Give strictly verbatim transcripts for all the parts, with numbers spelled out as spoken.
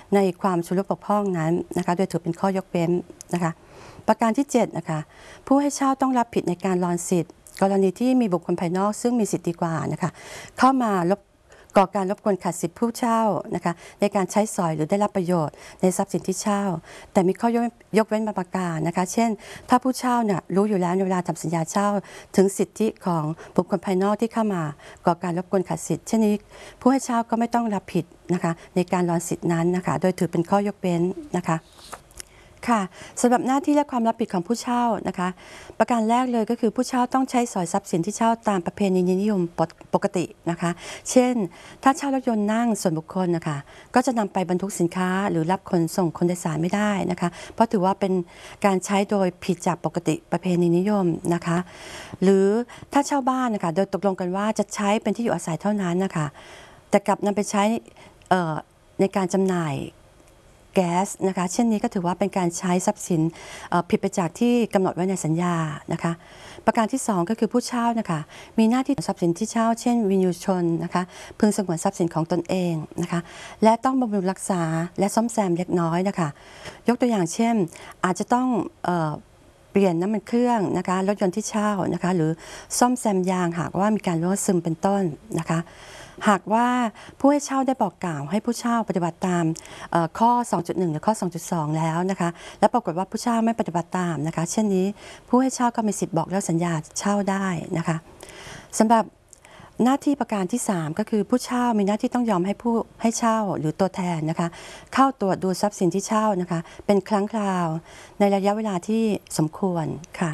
ในความชำรุดบกพร่องนั้นนะคะโดยถือเป็นข้อยกเว้นนะคะประการที่เจ็ดนะคะผู้ให้เช่าต้องรับผิดในการรอนสิทธิ์กรณีที่มีบุคคลภายนอกซึ่งมีสิทธิ์ดีกว่านะคะเข้ามารบก่อการรบกวนขัดสิทธิผู้เช่านะคะในการใช้สอยหรือได้รับประโยชน์ในทรัพย์สินที่เช่าแต่มีข้อยกเว้นบางประการนะคะเช่นถ้าผู้เช่าเนี่ยรู้อยู่แล้วในเวลาทำสัญญาเช่าถึงสิทธิของบุคคลภายนอกที่เข้ามาก่อการรบกวนขัดสิทธิ์เช่นนี้ผู้ให้เช่าก็ไม่ต้องรับผิดนะคะในการรอนสิทธินั้นนะคะโดยถือเป็นข้อยกเว้นนะคะค่ะสำหรับหน้าที่และความรับผิดของผู้เช่านะคะประการแรกเลยก็คือผู้เช่าต้องใช้สอยทรัพย์สินที่เช่าตามประเพณีนิยมปกตินะคะเช่นถ้าเช่ารถยนต์นั่งส่วนบุคคลนะคะก็จะนำไปบรรทุกสินค้าหรือรับขนส่งคนโดยสารไม่ได้นะคะเพราะถือว่าเป็นการใช้โดยผิดจากปกติประเพณีนิยมนะคะหรือถ้าเช่าบ้านนะคะโดยตกลงกันว่าจะใช้เป็นที่อยู่อาศัยเท่านั้นนะคะแต่กลับนำไปใช้ในการจำหน่ายแก๊สนะคะเช่นนี้ก็ถือว่าเป็นการใช้ทรัพย์สินผิดไปจากที่กำหนดไว้ในสัญญานะคะประการที่สองก็คือผู้เช่านะคะมีหน้าที่ทรัพย์สินที่เช่าเช่นวินยูชนนะคะพึงสงวนทรัพย์สินของตนเองนะคะและต้องบำรุงรักษาและซ่อมแซมเล็กน้อยนะคะยกตัวอย่างเช่นอาจจะต้องเปลี่ยนน้ำมันเครื่องนะคะรถยนต์ที่เช่านะคะหรือซ่อมแซมยางหากว่ามีการรั่วซึมเป็นต้นนะคะหากว่าผู้ให้เช่าได้บอกกล่าวให้ผู้เช่าปฏิบัติตามข้อ สองจุดหนึ่ง หรือข้อ สองจุดสอง แล้วนะคะและปรากฏว่าผู้เช่าไม่ปฏิบัติตามนะคะเช่นนี้ผู้ให้เช่าก็มีสิทธิ์บอกเลิกสัญญาเช่าได้นะคะสำหรับหน้าที่ประการที่สามก็คือผู้เช่ามีหน้าที่ต้องยอมให้ผู้ให้เช่าหรือตัวแทนนะคะเข้าตรวจดูทรัพย์สินที่เช่านะคะเป็นครั้งคราวในระยะเวลาที่สมควรค่ะ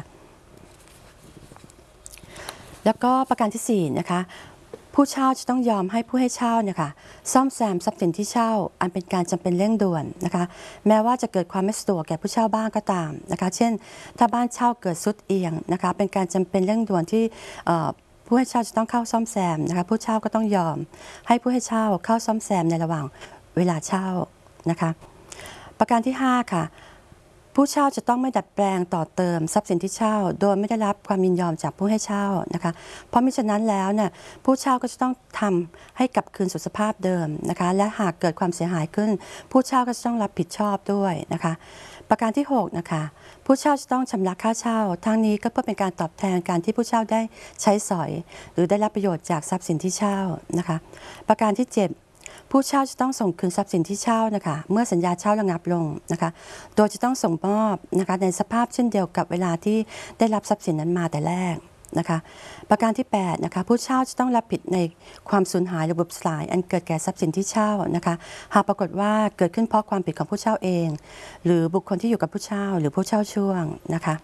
แล้วก็ประการที่สี่นะคะผู้เช่าจะต้องยอมให้ผู้ให้เช่าเนี่ยค่ะซ่อมแซมทรัพย์สินที่เช่าอันเป็นการจำเป็นเร่งด่วนนะคะแม้ว่าจะเกิดความไม่สะดวกแก่ผู้เช่าบ้างก็ตามนะคะเช่นถ้าบ้านเช่าเกิดทรุดเอียงนะคะเป็นการจำเป็นเร่งด่วนที่ผู้ให้เช่าจะต้องเข้าซ่อมแซมนะคะผู้เช่าก็ต้องยอมให้ผู้ให้เช่าเข้าซ่อมแซมในระหว่างเวลาเช่านะคะประการที่ห้าค่ะผู้เช่าจะต้องไม่ดัดแปลงต่อเติมทรัพย์สินที่เช่าโดยไม่ได้รับความยินยอมจากผู้ให้เช่านะคะเพราะมิฉะนั้นแล้วเนี่ยผู้เช่าก็จะต้องทำให้กลับคืนสู่สภาพเดิมนะคะและหากเกิดความเสียหายขึ้นผู้เช่าก็จะต้องรับผิดชอบด้วยนะคะประการที่หกนะคะผู้เช่าจะต้องชำระค่าเช่าทั้งนี้ก็เพื่อเป็นการตอบแทนการที่ผู้เช่าได้ใช้สอยหรือได้รับประโยชน์จากทรัพย์สินที่เช่านะคะประการที่เจ็ดผู้เช่าจะต้องส่งคืนทรัพย์สินที่เช่านะคะเมื่อสัญญาเช่าระงับลงนะคะโดยจะต้องส่งมอบนะคะในสภาพเช่นเดียวกับเวลาที่ได้รับทรัพย์สินนั้นมาแต่แรกนะคะประการที่แปดนะคะผู้เช่าจะต้องรับผิดในความสูญหายหรือบุบสลายอันเกิดแก่ทรัพย์สินที่เช่านะคะหากปรากฏว่าเกิดขึ้นเพราะความผิดของผู้เช่าเองหรือบุคคลที่อยู่กับผู้เช่าหรือผู้เช่าช่วงนะคะ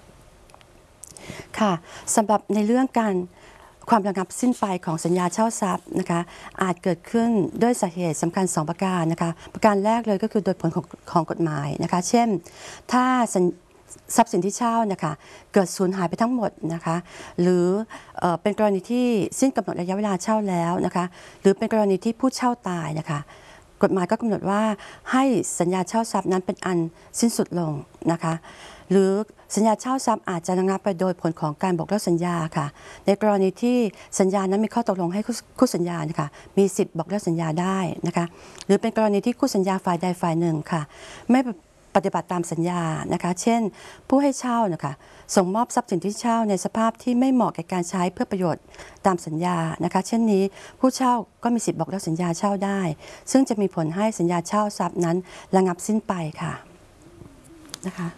ค่ะสำหรับในเรื่องการความระงับสิ้นไปของสัญญาเช่าทรัพย์นะคะอาจเกิดขึ้นด้วยสาเหตุสำคัญสองประการนะคะประการแรกเลยก็คือโดยผลของของกฎหมายนะคะเช่นถ้าทรัพย์สินที่เช่านะคะเกิดสูญหายไปทั้งหมดนะคะหรือเอ่อเป็นกรณีที่สิ้นกำหนดระยะเวลาเช่าแล้วนะคะหรือเป็นกรณีที่ผู้เช่าตายนะคะกฎหมายก็กำหนดว่าให้สัญญาเช่าทรัพย์นั้นเป็นอันสิ้นสุดลงนะคะหรือสัญญาเช่าทรัพย์อาจจะระงับไปโดยผลของการบอกเลิกสัญญาค่ะในกรณีที่สัญญานั้นมีข้อตกลงให้คู่สัญญานะคะมีสิทธิ์บอกเลิกสัญญาได้นะคะหรือเป็นกรณีที่คู่สัญญาฝ่ายใดฝ่ายหนึ่งค่ะไม่ปฏิบัติตามสัญญานะคะเช่นผู้ให้เช่านะคะส่งมอบทรัพย์สินที่เช่าในสภาพที่ไม่เหมาะแก่การใช้เพื่อประโยชน์ตามสัญญานะคะเช่นนี้ผู้เช่าก็มีสิทธิ์บอกเลิกสัญญาเช่าได้ซึ่งจะมีผลให้สัญญาเช่าทรัพย์นั้นระงับสิ้นไปค่ะนะคะ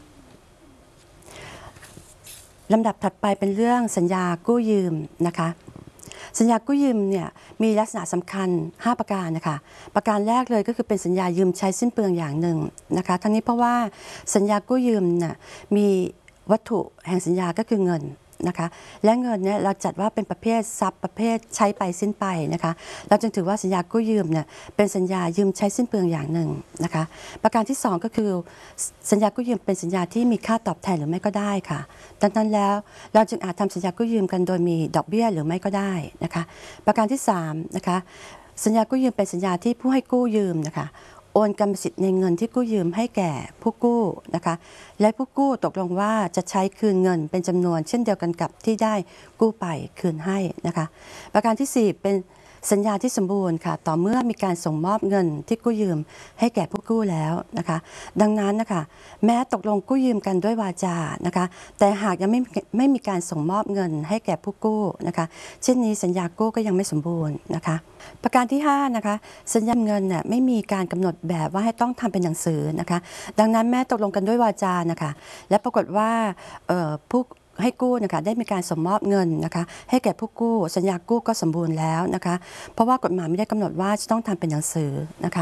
ลำดับถัดไปเป็นเรื่องสัญญากู้ยืมนะคะสัญญากู้ยืมเนี่ยมีลักษณะสำคัญห้าประการนะคะประการแรกเลยก็คือเป็นสัญญายืมใช้สิ้นเปลืองอย่างหนึ่งนะคะทั้งนี้เพราะว่าสัญญากู้ยืมน่ะมีวัตถุแห่งสัญญาก็คือเงินนะคะและเงินเนี่ยเราจัดว่าเป็นประเภททรัพย์ประเภทใช้ไปสิ้นไปนะคะเราจึงถือว่าสัญญากู้ยืมเนี่ยเป็นสัญญายืมใช้สิ้นเปลืองอย่างหนึ่งนะคะประการที่สองก็คือสัญญากู้ยืมเป็นสัญญาที่มีค่าตอบแทนหรือไม่ก็ได้ค่ะดังนั้นแล้วเราจึงอาจทำสัญญากู้ยืมกันโดยมีดอกเบี้ยหรือไม่ก็ได้นะคะประการที่สามนะคะสัญญากู้ยืมเป็นสัญญาที่ผู้ให้กู้ยืมนะคะโอนกรรมสิทธิ์ในเงินที่กู้ยืมให้แก่ผู้กู้นะคะและผู้กู้ตกลงว่าจะใช้คืนเงินเป็นจำนวนเช่นเดียวกันกับที่ได้กู้ไปคืนให้นะคะประการที่สี่เป็นสัญญาที่สมบูรณ์ค่ะต่อเมื่อมีการส่งมอบเงินที่กู้ยืมให้แก่ผู้กู้แล้วนะคะดังนั้นนะคะแม้ตกลงกู้ยืมกันด้วยวาจานะคะแต่หากยังไม่ไม่มีการส่งมอบเงินให้แก่ผู้กู้นะคะเช่นนี้สัญญากู้ก็ยังไม่สมบูรณ์นะคะประการที่ห้านะคะสัญญาเงินเนี่ยไม่มีการกำหนดแบบว่าให้ต้องทำเป็นหนังสือนะคะดังนั้นแม้ตกลงกันด้วยวาจานะคะและปรากฏว่าผู้ให้กู้นะคะได้มีการส่งมอบเงินนะคะให้แก่ผู้กู้สัญญากู้ก็สมบูรณ์แล้วนะคะเพราะว่ากฎหมายไม่ได้กำหนดว่าจะต้องทำเป็นหนังสือนะคะ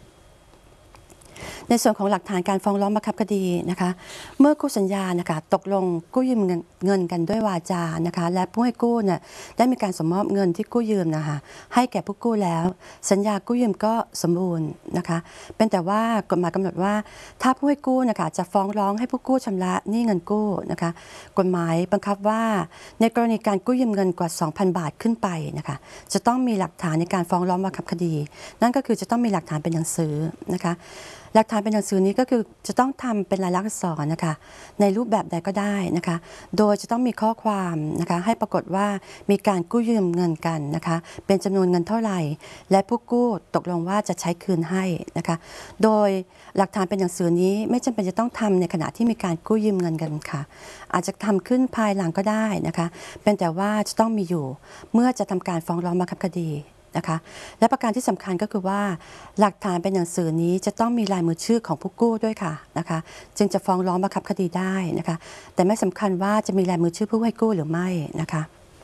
ในส่วนของหลักฐานการฟ้องร้องบังคับคดีนะคะเมื่อคู่สัญญานะคะตกลงกู้ยืมเงินกันด้วยวาจานะคะและผู้ให้กู้เนี่ยได้มีการสมมอบเงินที่กู้ยืมนะคะให้แก่ผู้กู้แล้วสัญญากู้ยืมก็สมบูรณ์นะคะเป็นแต่ว่ากฎหมายกำหนดว่าถ้าผู้ให้กู้นะคะจะฟ้องร้องให้ผู้กู้ชำระหนี้เงินกู้นะคะกฎหมายบังคับว่าในกรณีการกู้ยืมเงินกว่า สองพัน บาทขึ้นไปนะคะจะต้องมีหลักฐานในการฟ้องร้องบังคับคดีนั่นก็คือจะต้องมีหลักฐานเป็นหนังสือนะคะหลักฐานเป็นหนังสือนี้ก็คือจะต้องทำเป็นลายลักษณ์อักษรนะคะในรูปแบบใดก็ได้นะคะโดยจะต้องมีข้อความนะคะให้ปรากฏว่ามีการกู้ยืมเงินกันนะคะเป็นจำนวนเงินเท่าไหร่และผู้กู้ตกลงว่าจะใช้คืนให้นะคะโดยหลักฐานเป็นหนังสือนี้ไม่จำเป็นจะต้องทำในขณะที่มีการกู้ยืมเงินกันค่ะอาจจะทำขึ้นภายหลังก็ได้นะคะเป็นแต่ว่าจะต้องมีอยู่เมื่อจะทำการฟ้องร้องบังคับคดีนะคะและประการที่สำคัญก็คือว่าหลักฐานเป็นหนังสือนี้จะต้องมีลายมือชื่อของผู้กู้ด้วยค่ะนะคะจึงจะฟ้องร้องบังคับคดีได้นะคะแต่ไม่สำคัญว่าจะมีลายมือชื่อผู้ให้กู้หรือไม่นะคะ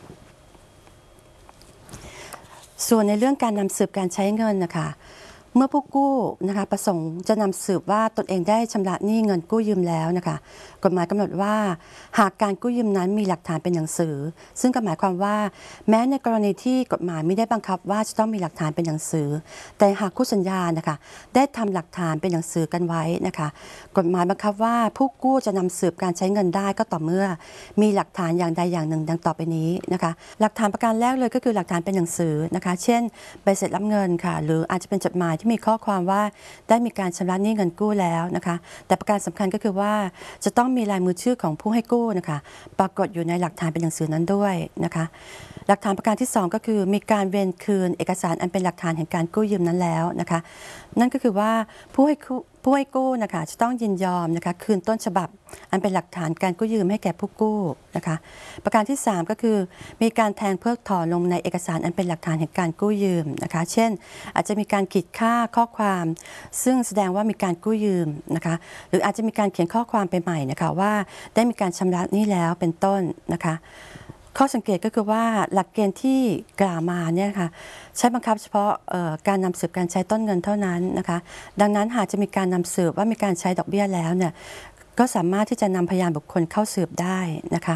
ส่วนในเรื่องการนำสืบการใช้เงินนะคะเมื่อผู้กู้นะคะประสงค์จะนำสืบว่าตนเองได้ชำระหนี้เงินกู้ยืมแล้วนะคะกฎหมายกำหนดว่าหากการกู้ยืมนั้นมีหลักฐานเป็นหนังสือซึ่งก็หมายความว่าแม้ในกรณีที่กฎหมายไม่ได้บังคับว่าจะต้องมีหลักฐานเป็นหนังสือแต่หากคู่สัญญานะคะได้ทำหลักฐานเป็นหนังสือกันไว้นะคะกฎหมายบังคับว่าผู้กู้จะนำสืบการใช้เงินได้ก็ต่อเมื่อมีหลักฐานอย่างใดอย่างหนึ่งดังต่อไปนี้นะคะหลักฐานประการแรกเลยก็คือหลักฐานเป็นหนังสือนะคะเช่นใบเสร็จรับเงินค่ะหรืออาจจะเป็นจดหมายที่มีข้อความว่าได้มีการชำระหนี้เงินกู้แล้วนะคะแต่ประการสำคัญก็คือว่าจะต้องมีลายมือชื่อของผู้ให้กู้นะคะปรากฏอยู่ในหลักฐานเป็นหนังสือนั้นด้วยนะคะหลักฐานประการที่สองก็คือมีการเวนคืนเอกสารอันเป็นหลักฐานแห่งการกู้ยืมนั้นแล้วนะคะนั่นก็คือว่าผู้ให้ผู้ให้กู้นะคะจะต้องยินยอมนะคะคืนต้นฉบับอันเป็นหลักฐานการกู้ยืมให้แก่ผู้กู้นะคะประการที่สามก็คือมีการแทงเพิกถอนลงในเอกสารอันเป็นหลักฐานแห่งการกู้ยืมนะคะเช่นอาจจะมีการขีดค่าข้อความซึ่งแสดงว่ามีการกู้ยืมนะคะหรืออาจจะมีการเขียนข้อความไปใหม่นะคะว่าได้มีการชำระหนี้แล้วเป็นต้นนะคะข้อสังเกตก็คือว่าหลักเกณฑ์ที่กล่าวมาเนี่ยค่ะใช้บังคับเฉพาะการนำสืบการใช้ต้นเงินเท่านั้นนะคะดังนั้นหากจะมีการนำสืบว่ามีการใช้ดอกเบี้ยแล้วเนี่ยก็สามารถที่จะนำพยานบุคคลเข้าสืบได้นะคะ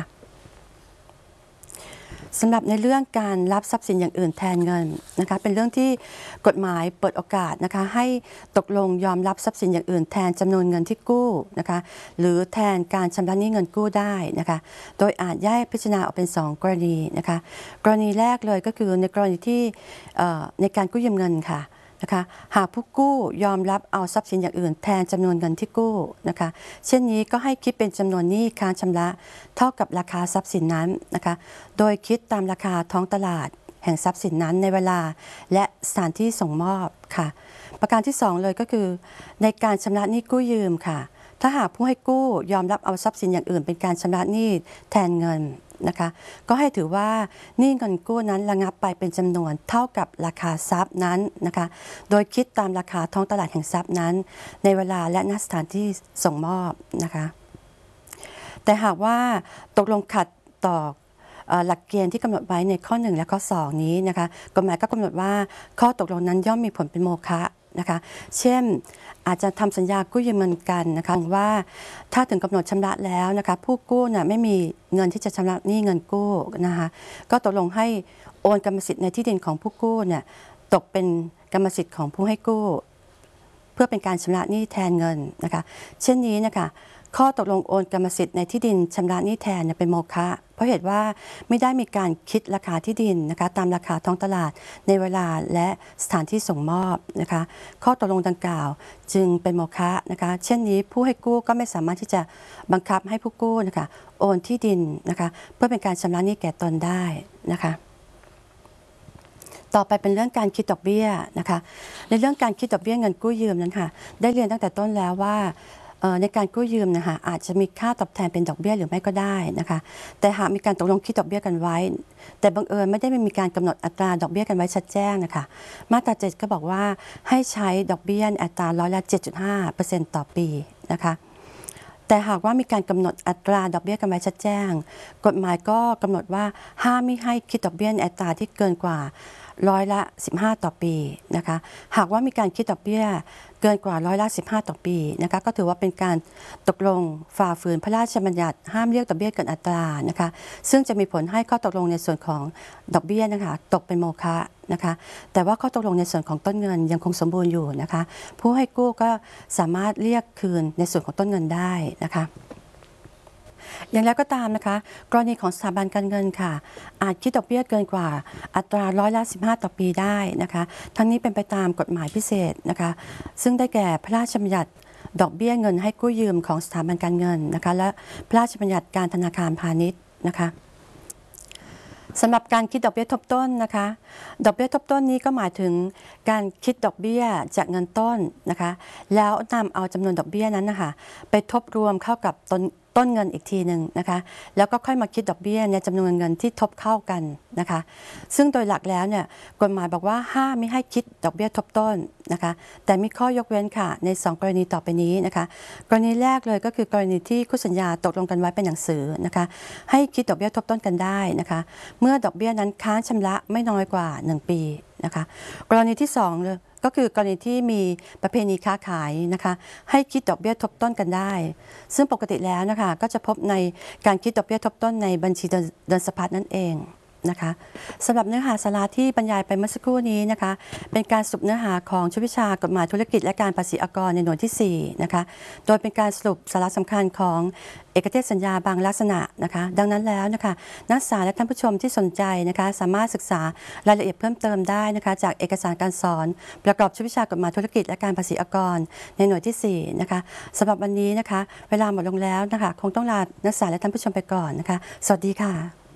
สำหรับในเรื่องการรับทรัพย์สินอย่างอื่นแทนเงินนะคะเป็นเรื่องที่กฎหมายเปิดโอกาสนะคะให้ตกลงยอมรับทรัพย์สินอย่างอื่นแทนจำนวนเงินที่กู้นะคะหรือแทนการชำระหนี้เงินกู้ได้นะคะโดยอาจแยกพิจารณาออกเป็นสองกรณีนะคะกรณีแรกเลยก็คือในกรณีที่ในการกู้ยืมเงินค่ะนะคะหากผู้กู้ยอมรับเอาทรัพย์สินอย่างอื่นแทนจำนวนเงินที่กู้นะคะเช่นนี้ก็ให้คิดเป็นจำนวนหนี้ค้างชำระเท่ากับราคาทรัพย์สินนั้นนะคะโดยคิดตามราคาท้องตลาดแห่งทรัพย์สินนั้นในเวลาและสถานที่ส่งมอบค่ะประการที่สองเลยก็คือในการชำระหนี้กู้ยืมค่ะถ้าหากผู้ให้กู้ยอมรับเอาทรัพย์สินอย่างอื่นเป็นการชำระหนี้แทนเงินนะคะก็ให้ถือว่าหนี้เงินกู้นั้นระงับไปเป็นจำนวนเท่ากับราคาทรัพย์นั้นนะคะโดยคิดตามราคาท้องตลาดแห่งทรัพย์นั้นในเวลาและณสถานที่ส่งมอบนะคะแต่หากว่าตกลงขัดต่อหลักเกณฑ์ที่กำหนดไว้ในข้อหนึ่งและข้อสองนี้นะคะกฎหมายก็กำหนดว่าข้อตกลงนั้นย่อมมีผลเป็นโมฆะนะคะเช่นอาจจะทำสัญญากู้ยืมเงินกันนะคะว่าถ้าถึงกำหนดชำระแล้วนะคะผู้กู้น่ะไม่มีเงินที่จะชำระหนี้เงินกู้นะคะก็ตกลงให้โอนกรรมสิทธิ์ในที่ดินของผู้กู้เนี่ยตกเป็นกรรมสิทธิ์ของผู้ให้กู้เพื่อเป็นการชำระหนี้แทนเงินนะคะเช่นนี้นะคะข้อตกลงโอนกรรมสิทธิ์ในที่ดินชำระหนี้แทนเป็นโมฆะเพราะเหตุว่าไม่ได้มีการคิดราคาที่ดินนะคะตามราคาท้องตลาดในเวลาและสถานที่ส่งมอบนะคะข้อตกลงดังกล่าวจึงเป็นโมฆะนะคะเช่นนี้ผู้ให้กู้ก็ไม่สามารถที่จะบังคับให้ผู้กู้นะคะโอนที่ดินนะคะเพื่อเป็นการชำระหนี้แก่ตนได้นะคะต่อไปเป็นเรื่องการคิดดอกเบี้ยนะคะในเรื่องการคิดดอกเบี้ยเงินกู้ยืมนั้นค่ะได้เรียนตั้งแต่ต้นแล้วว่าในการกู้ยืมนะคะอาจจะมีค่าตอบแทนเป็นดอกเบี้ยหรือไม่ก็ได้นะคะแต่หากมีการตกลงคิดดอกเบี้ยกันไว้แต่บังเอิญไม่ได้มีการกำหนดอัตราดอกเบี้ยกันไว้ชัดแจ้งนะคะมาตราเจ็ดก็บอกว่าให้ใช้ดอกเบี้ยอัตราร้อยละ เจ็ดจุดห้าเปอร์เซ็นต์ ต่อปีนะคะแต่หากว่ามีการกำหนดอัตราดอกเบี้ยกันไว้ชัดแจ้งกฎหมายก็กำหนดว่าห้ามไม่ให้คิดดอกเบี้ยอัตราที่เกินกว่าร้อยละสิบห้าต่อปีนะคะหากว่ามีการคิดดอกเบี้ยเกินกว่าร้อยละสิบห้าต่อปีนะคะก็ถือว่าเป็นการตกลงฝ่าฝืนพระราชบัญญัติห้ามเรียกดอกเบี้ยเกินอัตรานะคะซึ่งจะมีผลให้ข้อตกลงในส่วนของดอกเบี้ยนะคะตกเป็นโมฆะนะคะแต่ว่าข้อตกลงในส่วนของต้นเงินยังคงสมบูรณ์อยู่นะคะผู้ให้กู้ก็สามารถเรียกคืนในส่วนของต้นเงินได้นะคะอย่างไรก็ตามนะคะกรณีของสถาบันการเงินค่ะอาจคิดดอกเบี้ยเกินกว่าอัตราร้อยละสิบห้าต่อปีได้นะคะทั้งนี้เป็นไปตามกฎหมายพิเศษนะคะซึ่งได้แก่พระราชบัญญัติดอกเบี้ยเงินให้กู้ยืมของสถาบันการเงินนะคะและพระราชบัญญัติการธนาคารพาณิชย์นะคะสำหรับการคิดดอกเบี้ยทบต้นนะคะดอกเบี้ยทบต้นนี้ก็หมายถึงการคิดดอกเบี้ยจากเงินต้นนะคะแล้วนำเอาจำนวนดอกเบี้ยนั้นนะคะไปทบรวมเข้ากับต้นต้นเงินอีกทีหนึ่งนะคะแล้วก็ค่อยมาคิดดอกเบี้ยในจำนวนเงินที่ทบเข้ากันนะคะซึ่งโดยหลักแล้วเนี่ยกฎหมายบอกว่าห้ามไม่ให้คิดดอกเบี้ยทบต้นนะคะแต่มีข้อยกเว้นค่ะในสองกรณีต่อไปนี้นะคะกรณีแรกเลยก็คือกรณีที่คู่สัญญาตกลงกันไว้เป็นหนังสือนะคะให้คิดดอกเบี้ยทบต้นกันได้นะคะเมื่อดอกเบี้ยนั้นค้างชำระไม่น้อยกว่าหนึ่งปีนะคะกรณีที่สองเลยก็คือกรณีที่มีประเพณีค้าขายนะคะให้คิดดอกเบี้ยทบต้นกันได้ซึ่งปกติแล้วนะคะก็จะพบในการคิดดอกเบี้ยทบต้นในบัญชีเดินสะพัดนั่นเองนะคะสำหรับเนื้อหาสาระที่บรรยายไปเมื่อสักครู่นี้นะคะเป็นการสรุปเนื้อหาของชุดวิชากฎหมายธุรกิจและการภาษีอากรในหน่วยที่สี่นะคะโดยเป็นการสรุปสาระสำคัญของเอกเทศสัญญาบางลักษณะนะคะดังนั้นแล้วนะคะนักศึกษาและท่านผู้ชมที่สนใจนะคะสามารถศึกษารายละเอียดเพิ่มเติมได้นะคะจากเอกสารการสอนประกอบชุดวิชากฎหมายธุรกิจและการภาษีอากรในหน่วยที่สี่นะคะสำหรับวันนี้นะคะเวลาหมดลงแล้วนะคะคงต้องลานักศึกษาและท่านผู้ชมไปก่อนนะคะสวัสดีค่ะ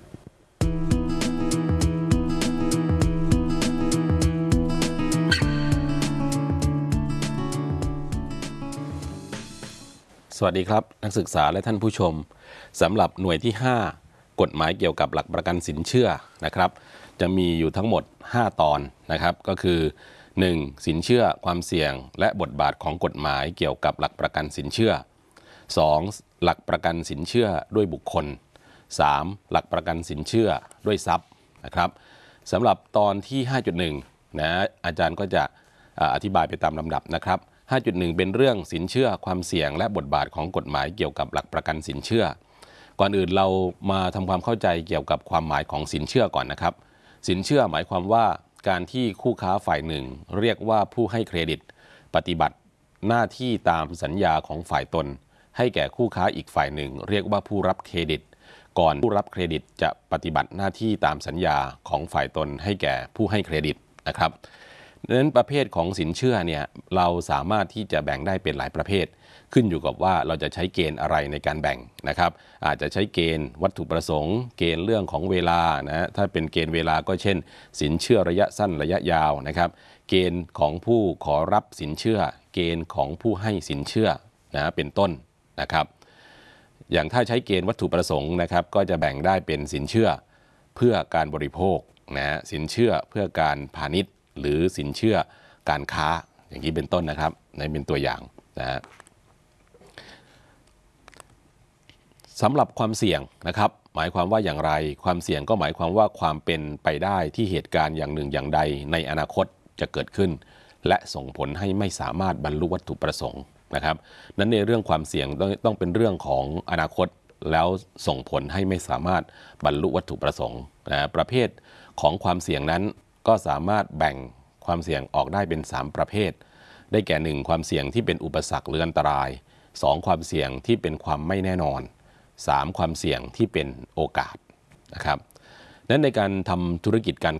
สวัสดีครับนักศึกษาและท่านผู้ชมสำหรับหน่วยที่ห้ากฎหมายเกี่ยวกับหลักประกันสินเชื่อนะครับจะมีอยู่ทั้งหมดห้าตอนนะครับก็คือหนึ่งสินเชื่อความเสี่ยงและบทบาทของกฎหมายเกี่ยวกับหลักประกันสินเชื่อสองหลักประกันสินเชื่อด้วยบุคคลสามหลักประกันสินเชื่อด้วยทรัพย์นะครับสำหรับตอนที่ ห้าจุดหนึ่ง นะอาจารย์ก็จะอธิบายไปตามลำดับนะครับห้าจุดหนึ่ง เป็นเรื่องสินเชื่อความเสี่ยงและบทบาทของกฎหมายเกี่ยวกับหลักประกันสินเชื่อก่อนอื่นเรามาทำความเข้าใจเกี่ยวกับความหมายของสินเชื่อก่อนนะครับสินเชื่อหมายความว่าการที่คู่ค้าฝ่ายหนึ่งเรียกว่าผู้ให้เครดิตปฏิบัติหน้าที่ตามสัญญาของฝ่ายตนให้แก่คู่ค้าอีกฝ่ายหนึ่งเรียกว่าผู้รับเครดิตก่อนผู้รับเครดิตจะปฏิบัติหน้าที่ตามสัญญาของฝ่ายตนให้แก่ผู้ให้เครดิตนะครับดังนั้นประเภทของสินเชื่อเนี่ยเราสามารถที่จะแบ่งได้เป็นหลายประเภทขึ้นอยู่กับว่าเราจะใช้เกณฑ์อะไรในการแบ่งนะครับอาจจะใช้เกณฑ์วัตถุประสงค์เกณฑ์เรื่องของเวลานะถ้าเป็นเกณฑ์เวลาก็เช่นสินเชื่อระยะสั้นระยะยาวนะครับเกณฑ์ของผู้ขอรับสินเชื่อเกณฑ์ของผู้ให้สินเชื่อนะเป็นต้นนะครับอย่างถ้าใช้เกณฑ์วัตถุประสงค์นะครับก็จะแบ่งได้เป็นสินเชื่อเพื่อการบริโภคนะสินเชื่อเพื่อการพาณิชย์หรือสินเชื่อการค้าอย่างนี้เป็นต้นนะครับในเป็นตัวอย่างนะฮะสำหรับความเสี่ยงนะครับหมายความว่าอย่างไรความเสี่ยงก็หมายความว่าความเป็นไปได้ที่เหตุการณ์อย่างหนึ่งอย่างใดในอนาคตจะเกิดขึ้นและส่งผลให้ไม่สามารถบรรลุวัตถุประสงค์นะครับนั้นในเรื่องความเสี่ยงต้องต้องเป็นเรื่องของอนาคตแล้วส่งผลให้ไม่สามารถบรรลุวัตถุประสงค์นะประเภทของความเสี่ยงนั้นก็สามารถแบ่งความเสี่ยงออกได้เป็นสามประเภทได้แก่หนึ่งความเสี่ยงที่เป็นอุปสรรคหรืออันตรายสองความเสี่ยงที่เป็นความไม่แน่นอนสามความเสี่ยงที่เป็นโอกาสนะครับนั้นในการทำธุรกิจการ